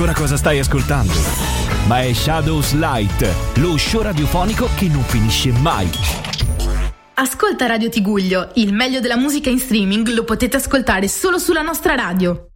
Ora cosa stai ascoltando? Ma è Shadows Light, lo show radiofonico che non finisce mai. Ascolta Radio Tiguglio, il meglio della musica in streaming lo potete ascoltare solo sulla nostra radio.